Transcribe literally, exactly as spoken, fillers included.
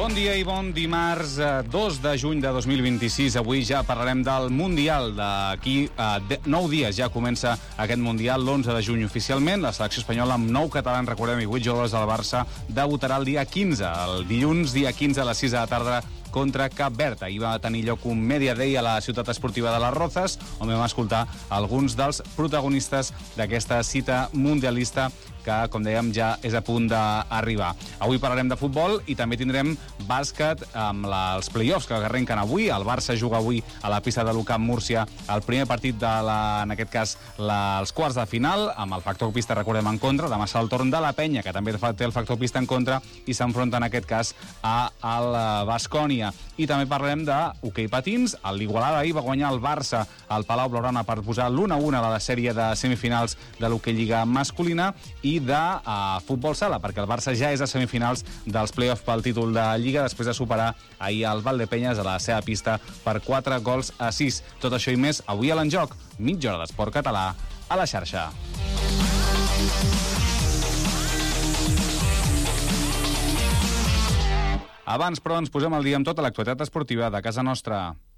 Bon dia i bon dimarts, dos de juny de dos mil vint-i-sis. Avui ja parlarem del Mundial. D'aquí a nou dies ja comença aquest Mundial, l'onze de juny oficialment. La selecció espanyola amb nou catalans, recordem, i vuit jugadors del Barça, debutarà el dia quinze, el dilluns, dia quinze a les sis de la tarda, contra Cap Verd. Ahir va tenir lloc un Media Day a la ciutat esportiva de les Rozas, on vam escoltar alguns dels protagonistes d'aquesta cita mundialista que, com dèiem, ja és a punt d'arribar. Avui parlarem de futbol i també tindrem bàsquet amb la, els play-offs que arrenquen avui. El Barça juga avui a la pista de l'U Camp Múrcia el primer partit de, la, en aquest cas, la, els quarts de final, amb el factor pista, recordem, en contra. Demà serà el torn de la Penya, que també té el factor pista en contra, i s'enfronta, en aquest cas, a el Baskonia. I també parlarem d'hoquei patins. L'Igualada ahir va guanyar el Barça al Palau Blaugrana per posar l'u a u a la sèrie de semifinals de l'hoquei lliga masculina, i de uh, futbol sala, perquè el Barça ja és a semifinals dels play-offs pel títol de Lliga després de superar ahir el Valdepeñas a la seva pista per quatre gols a sis. Tot això i més avui a l'Enjoc, mitja hora d'esport català a la xarxa. Abans, però, ens posem al dia amb tota l'actualitat esportiva de casa nostra.